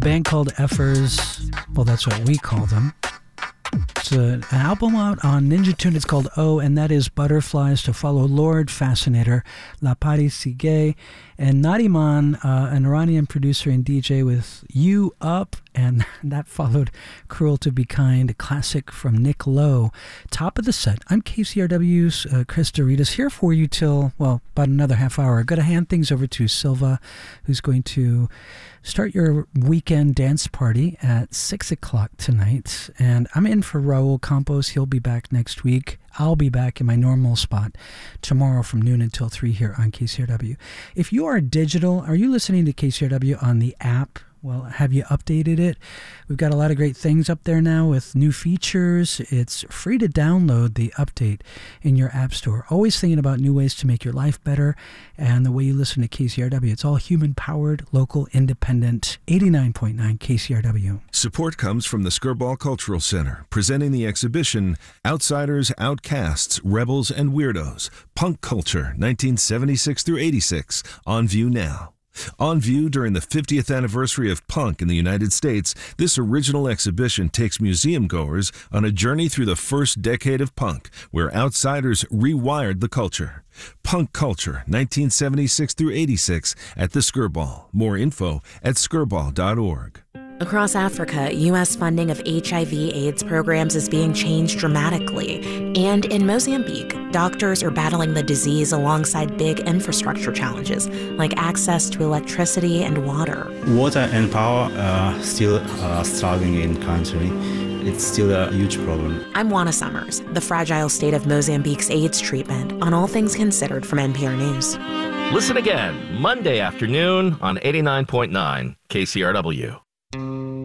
band called Effers. Well, that's what we call them. It's an album out on Ninja Tune. It's called Oh, and that is Butterflies to follow Lord Fascinator, La Paris Sigue, and Nariman, an Iranian producer and DJ with You Up, and that followed Cruel to Be Kind, a classic from Nick Lowe. Top of the set. I'm KCRW's Chris Doritas, here for you till, well, about another half hour. I'm going to hand things over to Silva, who's going to start your weekend dance party at 6 o'clock tonight. And I'm in for Raul Campos. He'll be back next week. I'll be back in my normal spot tomorrow from noon until 3 here on KCRW. If you are digital, are you listening to KCRW on the app? Well, have you updated it? We've got a lot of great things up there now with new features. It's free to download the update in your app store. Always thinking about new ways to make your life better and the way you listen to KCRW. It's all human-powered, local, independent, 89.9 KCRW. Support comes from the Skirball Cultural Center, presenting the exhibition Outsiders, Outcasts, Rebels, and Weirdos, Punk Culture, 1976 through 86, on view now. On view during the 50th anniversary of punk in the United States, this original exhibition takes museum goers on a journey through the first decade of punk, where outsiders rewired the culture. Punk Culture, 1976 through 86 at the Skirball. More info at skirball.org. Across Africa, U.S. funding of HIV/AIDS programs is being changed dramatically. And in Mozambique, doctors are battling the disease alongside big infrastructure challenges, like access to electricity and water. Water and power are still struggling in country. It's still a huge problem. I'm Juana Summers, the fragile state of Mozambique's AIDS treatment, on All Things Considered from NPR News. Listen again, Monday afternoon on 89.9 KCRW.